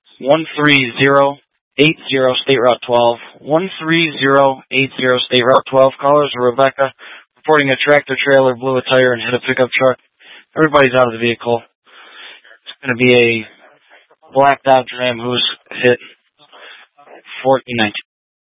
13080 State Route 12. 13080 State Route 12. Callers are Rebecca, reporting a tractor trailer blew a tire and hit a pickup truck. Everybody's out of the vehicle. It's going to be a black Dodge Ram who's hit 1419.